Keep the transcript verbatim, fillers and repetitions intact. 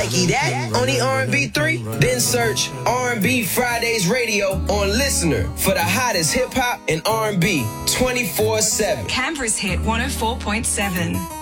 Crikey, that only R and B three? Then search R and B Fridays Radio on Listener for the hottest hip-hop and R and B twenty-four seven. Canberra's Hit one oh four point seven.